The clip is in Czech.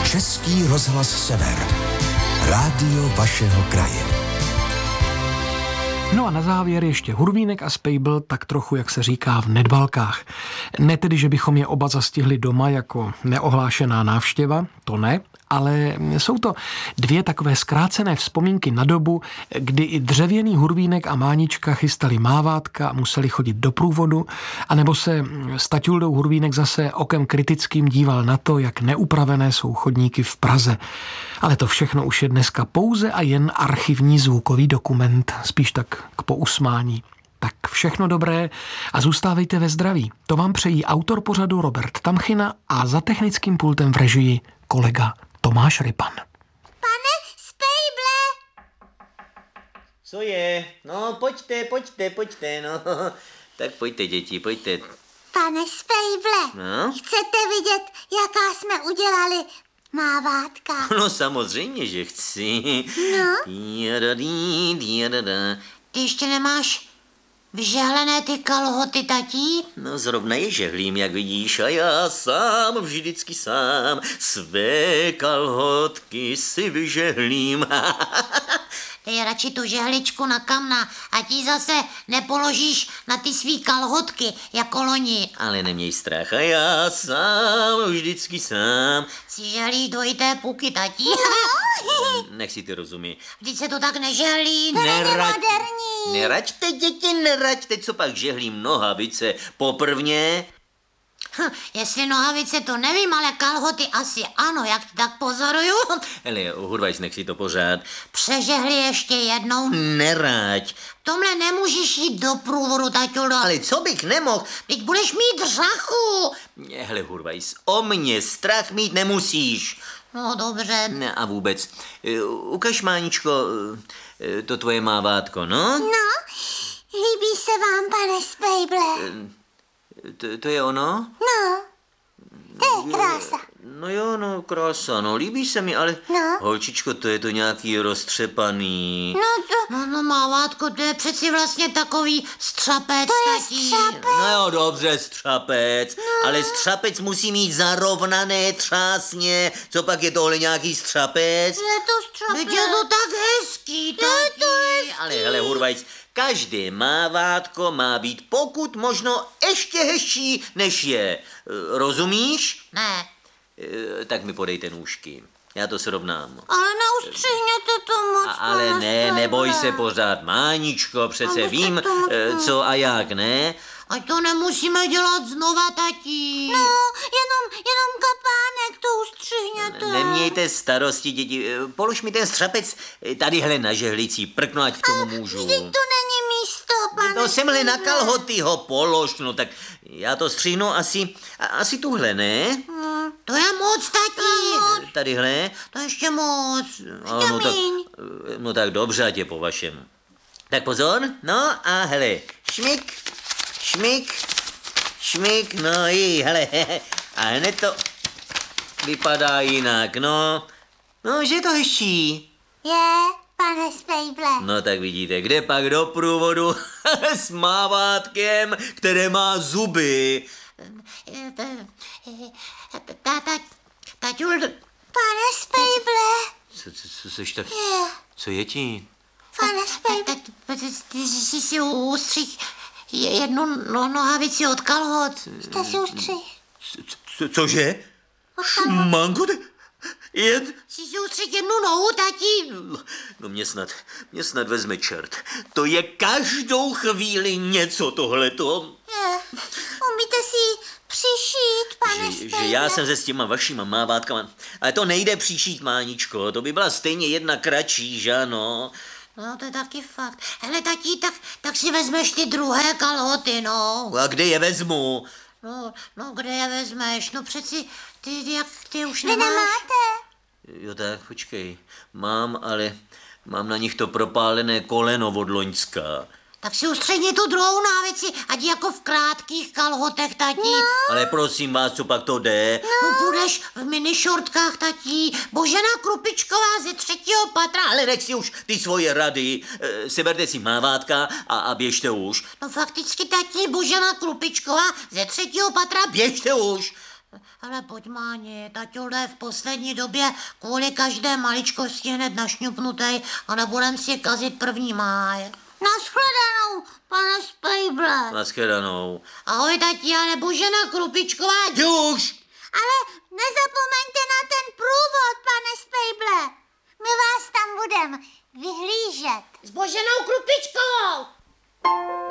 Český rozhlas Sever. Rádio vašeho kraje. No a na závěr ještě Hurvínek a Spejbl, tak trochu, jak se říká, v nedbalkách. Ne tedy, že bychom je oba zastihli doma jako neohlášená návštěva, to ne, ale jsou to dvě takové zkrácené vzpomínky na dobu, kdy i dřevěný Hurvínek a Mánička chystali mávátka a museli chodit do průvodu, anebo se s Taťuldou Hurvínek zase okem kritickým díval na to, jak neupravené jsou chodníky v Praze. Ale to všechno už je dneska pouze a jen archivní zvukový dokument, spíš tak k pousmání. Tak všechno dobré a zůstávejte ve zdraví. To vám přejí autor pořadu Robert Tamchina a za technickým pultem v režii kolega Tomáš Rypan. Pane Spejble! Co je? No, pojďte, no. Tak pojďte, děti, pojďte. Pane Spejble, No? chcete vidět, jaká jsme udělali mávátka? No, samozřejmě, že chci. No? Diadadí. Ty ještě nemáš vyžehlené ty kalhoty, tatí? No, zrovna je žehlím, jak vidíš, a já sám, vždycky sám, své kalhotky si vyžehlím. Dej radši tu žehličku na kamna, ať ji zase nepoložíš na ty svý kalhotky, jako loni. Ale neměj strach, a já sám, vždycky sám. Si žehlíš dvojité puky, tatí? Nech si ty rozumí. Vždyť se to tak nežehlí. Neraďte, děti, neraďte, co pak žehlím nohavice poprvně. Jestli nohavice, to nevím, ale kalhoty asi ano, jak tak pozoruju. Hele, Hurvajs, nech si to pořád. Přežehli ještě jednou. Neraď. Tomhle nemůžeš jít do průvodu, taťulo. Ale co bych nemohl? Teď budeš mít řachu. Hele, Hurvajs, o mě strach mít nemusíš. No dobře. Ne, a vůbec. Ukaž, Máničko, to tvoje mávátko, no? No, líbí se vám, pane Spejble? To je ono? No, to je krása. No jo, no, krása, no, líbí se mi, ale... No. Holčičko, to je to nějaký roztřepaný. No, mávátko, to je přeci vlastně takový střapec, tatí. No jo, dobře, střapec, ale střapec musí mít zarovnané třásně. Co pak je tohle nějaký střapec? Je to střapec. Teď je to tak hezký, tatí. Ale hele, Hurvajs, každé mávátko má být pokud možno ještě hezčí, než je. Rozumíš? Ne, Tak mi podejte nůžky. Já to srovnám. ale neustřihněte to moc, Ale pane ne, Spejble. neboj se pořád, Máničko, přece Abyste vím, to moc ne- co a jak, ne? Ať to nemusíme dělat znova, tatí. No, jenom kapánek to ustřihněte. Nemějte starosti, děti. Polož mi ten střapec tadyhle na žehlicí prkno, ať k tomu můžu. Vždyť to není místo, pane No semhle na Spejble. kalhoty ho polož, no tak já to střihnu asi tuhle, ne? To je moc, tatí. Tadyhle? To ještě moc. No tak dobře, ať je po vašem. Tak pozor, no a hele, šmik, no i hele, a hned to vypadá jinak, no, že je to hezčí. Je, pane Spejble. No tak vidíte, kde pak do průvodu s mávátkem, které má zuby. Taťuldo. Pane Spejble. Co seš tak, co je ti? Pane Spejble. Ty jsi si ustřih jednu nohavici od kalhot. Jste si ustřih. Cože? Mango, Jsi si ustřih jednu nohu, tatí. No mě snad vezme čert. To je každou chvíli něco tohleto. Umíte si přišít, pane Spejble? Že já jsem se s těma vašima mávátkama. Ale to nejde příšít, Máničko. To by byla stejně jedna kratší, že ano? No, to je taky fakt. Hele, tatí, tak si vezmeš ty druhé kalhoty, no. A kde je vezmu? No, kde je vezmeš? No přeci, ty už nemáš. Vy nemáte? Jo tak, počkej. Ale mám na nich to propálené koleno od loňska. Tak si ustředni tu druhou návici, ať jako v krátkých kalhotech, tatí. No. Ale prosím vás, co pak to jde? No, budeš v minišortkách, tatí. Božena Krupičková ze 3. patra. Ale nech si už ty svoje rady. Seberte si mávátka a běžte už. No fakticky, tatí, Božena Krupičková ze 3. patra. Běžte už. Hele, pojď, Máni, taťule je v poslední době kvůli každé maličkosti hned našňupnutej a nebudem si kazit 1. máj. Naschledanou, pane Spejble. Naschledanou. Ahoj, tati, a Božena Krupičková. Už! Ale nezapomeňte na ten průvod, pane Spejble. My vás tam budeme vyhlížet. S Boženou Krupičkovou.